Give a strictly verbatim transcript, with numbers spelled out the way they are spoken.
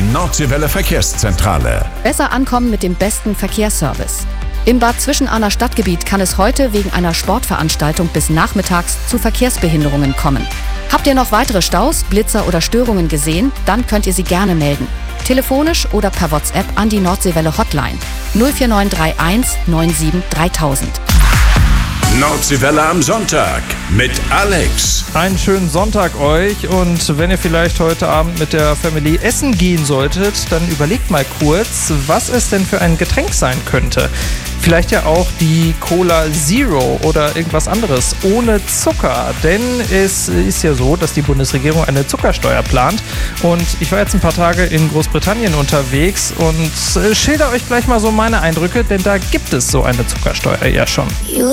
Nordseewelle Verkehrszentrale. Besser ankommen mit dem besten Verkehrsservice. Im Bad Zwischenahner Stadtgebiet kann es heute wegen einer Sportveranstaltung bis nachmittags zu Verkehrsbehinderungen kommen. Habt ihr noch weitere Staus, Blitzer oder Störungen gesehen? Dann könnt ihr sie gerne melden. Telefonisch oder per WhatsApp an die Nordseewelle Hotline null vier neun drei eins neun sieben dreitausend. Nordseewelle am Sonntag mit Alex. Einen schönen Sonntag euch, und wenn ihr vielleicht heute Abend mit der Family essen gehen solltet, dann überlegt mal kurz, was es denn für ein Getränk sein könnte. Vielleicht ja auch die Cola Zero oder irgendwas anderes ohne Zucker, denn es ist ja so, dass die Bundesregierung eine Zuckersteuer plant, und ich war jetzt ein paar Tage in Großbritannien unterwegs und schilder euch gleich mal so meine Eindrücke, denn da gibt es so eine Zuckersteuer ja schon.